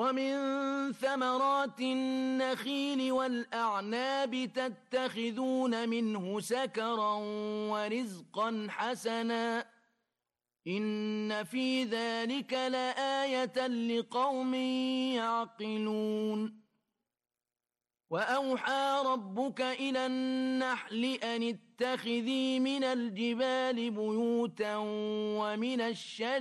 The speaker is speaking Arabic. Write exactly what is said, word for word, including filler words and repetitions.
ومن ثمرات النخيل والأعناب تتخذون منه سكرا ورزقا حسنا إن في ذلك لآية لقوم يعقلون وأوحى ربك إلى النحل أن اتخذي من الجبال بيوتا ومن الشجر